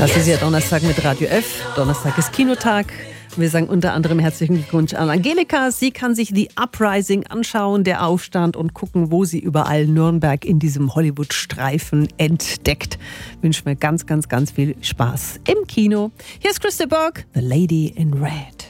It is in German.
Das ist ja Donnerstag mit Radio F. Donnerstag ist Kinotag. Wir sagen unter anderem herzlichen Glückwunsch an Angelika. Sie kann sich The Uprising anschauen, der Aufstand, und gucken, wo sie überall Nürnberg in diesem Hollywood-Streifen entdeckt. Wünsche mir ganz, ganz, ganz viel Spaß im Kino. Hier ist Christa Burke, The Lady in Red.